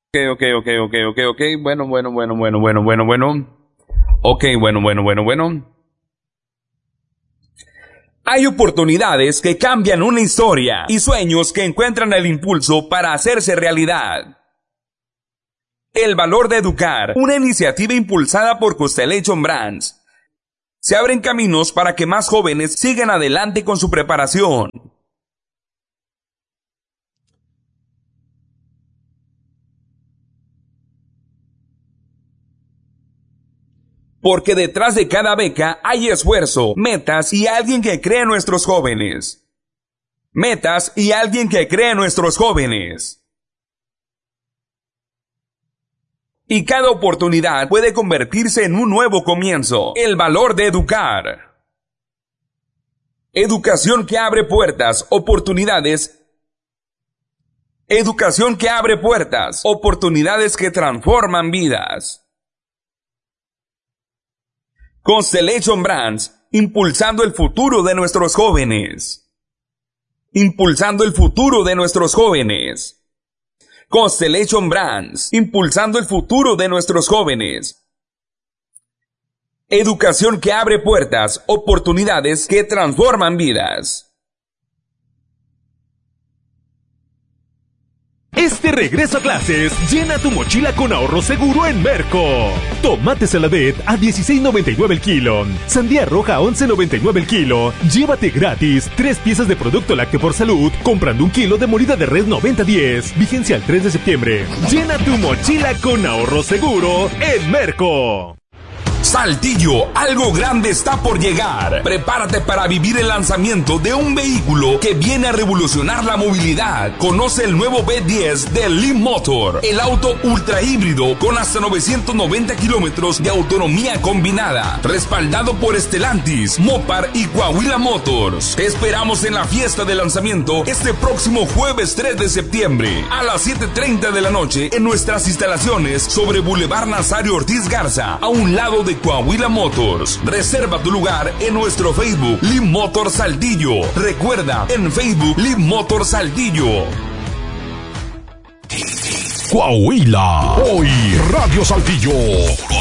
Ok. Bueno. Ok, bueno. Hay oportunidades que cambian una historia y sueños que encuentran el impulso para hacerse realidad. El valor de educar, una iniciativa impulsada por Constellation Brands. Se abren caminos para que más jóvenes sigan adelante con su preparación. Porque detrás de cada beca hay esfuerzo, metas y alguien que cree en nuestros jóvenes. Metas y alguien que cree en nuestros jóvenes. Y cada oportunidad puede convertirse en un nuevo comienzo. El valor de educar. Educación que abre puertas, oportunidades. Educación que abre puertas, oportunidades que transforman vidas. Constellation Brands, impulsando el futuro de nuestros jóvenes. Impulsando el futuro de nuestros jóvenes. Constellation Brands, impulsando el futuro de nuestros jóvenes. Educación que abre puertas, oportunidades que transforman vidas. Este regreso a clases, llena tu mochila con ahorro seguro en Merco. Tomate saladet a $16.99 el kilo. Sandía roja a $11.99 el kilo. Llévate gratis 3 piezas de producto lácteo por salud comprando 1 kilo de molida de res 90-10. Vigencia el 3 de septiembre. Llena tu mochila con ahorro seguro en Merco. Saltillo, algo grande está por llegar. Prepárate para vivir el lanzamiento de un vehículo que viene a revolucionar la movilidad. Conoce el nuevo B10 de Leap Motor, el auto ultra híbrido con hasta 990 kilómetros de autonomía combinada, respaldado por Stellantis, Mopar y Coahuila Motors. Te esperamos en la fiesta de lanzamiento este próximo jueves 3 de septiembre a las 7:30 de la noche en nuestras instalaciones sobre Boulevard Nazario Ortiz Garza, a un lado de Coahuila Motors. Reserva tu lugar en nuestro Facebook Leap Motor Saltillo. Recuerda, en Facebook Leap Motor Saltillo. Coahuila, hoy Radio Saltillo.